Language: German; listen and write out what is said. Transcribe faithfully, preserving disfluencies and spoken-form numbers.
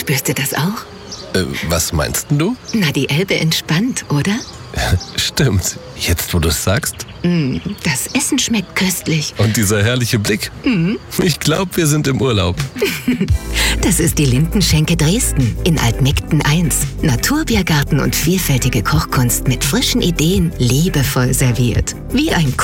Spürst du das auch? Äh, was meinst denn du? Na, die Elbe entspannt, oder? Stimmt. Jetzt, wo du es sagst. Mm, das Essen schmeckt köstlich. Und dieser herrliche Blick. Mhm. Ich glaube, wir sind im Urlaub. Das ist die Lindenschenke Dresden in Altmegden eins. Naturbiergarten und vielfältige Kochkunst mit frischen Ideen, liebevoll serviert. Wie ein